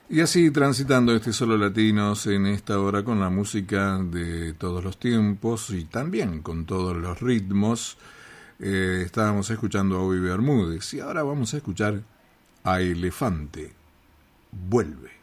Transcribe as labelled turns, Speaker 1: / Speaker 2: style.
Speaker 1: Y así transitando este Solo Latinos en esta hora con la música de todos los tiempos y también con todos los ritmos. Estábamos escuchando a Bobby Bermúdez y ahora vamos a escuchar a Elefante. Vuelve.